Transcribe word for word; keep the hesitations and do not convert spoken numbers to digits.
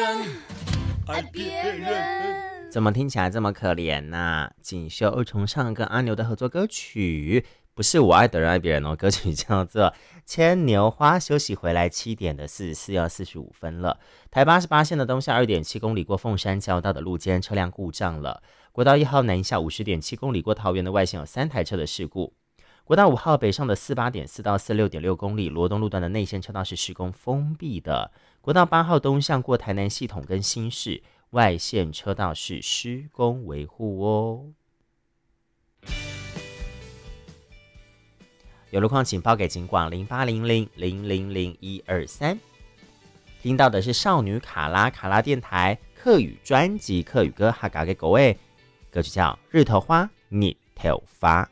人，爱别人。 怎么听起来这么可怜呢、啊？锦绣二重唱跟阿牛的合作歌曲，不是我爱的人爱别人哦，歌曲叫做《牵牛花》。休息回来，七点的四十四要四十五分了。台八十八线的东下二点七公里过凤山交道的路肩车辆故障了。国道一号南下五十点七公里过桃园的外线有三台车的事故。国道五号北上的四十八点四到四十六点六公里，罗东路段的内线车道是施工封闭的。国道八号东向过台南系统跟新市，外线车道是施工维护哦。有路况请报给警广零八零零零零零一二三。听到的是少女卡拉卡拉电台客语专辑客语歌哈嘎给各位，歌曲叫《日头花你头发》。